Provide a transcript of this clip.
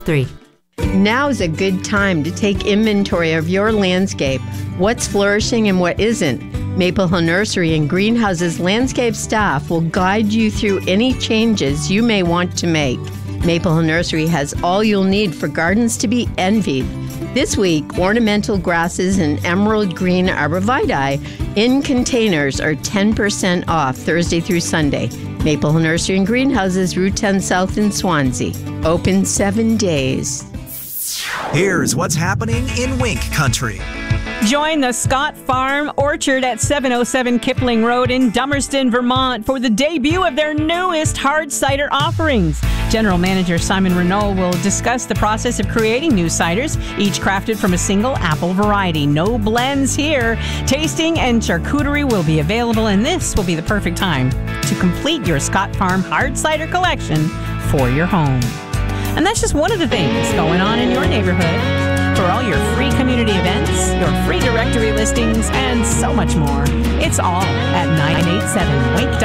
3. Now's a good time to take inventory of your landscape. What's flourishing and what isn't? Maple Hill Nursery and Greenhouse's landscape staff will guide you through any changes you may want to make. Maple Hill Nursery has all you'll need for gardens to be envied. This week, ornamental grasses and emerald green arborvitae in containers are 10% off Thursday through Sunday. Maple Hill Nursery and Greenhouses, Route 10 South in Swansea. Open 7 days. Here's what's happening in Wink Country. Join the Scott Farm Orchard at 707 Kipling Road in Dummerston, Vermont for the debut of their newest hard cider offerings. General Manager Simon Renault will discuss the process of creating new ciders, each crafted from a single apple variety. No blends here. Tasting and charcuterie will be available, and this will be the perfect time to complete your Scott Farm hard cider collection for your home. And that's just one of the things going on in your neighborhood. For all your free community events, your free directory listings, and so much more, it's all at 987 Wink.